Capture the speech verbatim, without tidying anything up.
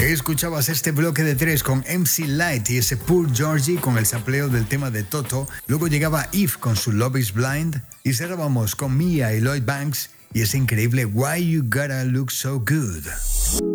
Escuchabas este bloque de tres con M C Light y ese Poor Georgie con el sampleo del tema de Toto. Luego llegaba Eve con su Love is Blind. Y cerrábamos con Mia y Lloyd Banks y ese increíble Why You Gotta Look So Good.